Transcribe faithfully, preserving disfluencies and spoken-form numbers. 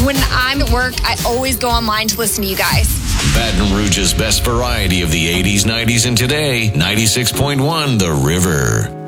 When I'm at work, I always go online to listen to you guys. Baton Rouge's best variety of the eighties, nineties, and today. ninety-six point one The River.